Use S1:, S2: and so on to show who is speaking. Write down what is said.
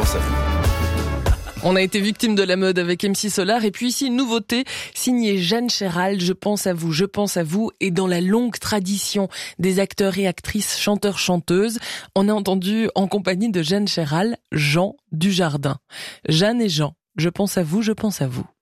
S1: pense à vous.
S2: On a été victime de la mode avec MC Solar et puis ici une nouveauté signée Jeanne Chéral, je pense à vous et dans la longue tradition des acteurs et actrices chanteurs chanteuses, on a entendu en compagnie de Jeanne Chéral, Jean Dujardin. Jeanne et Jean, je pense à vous.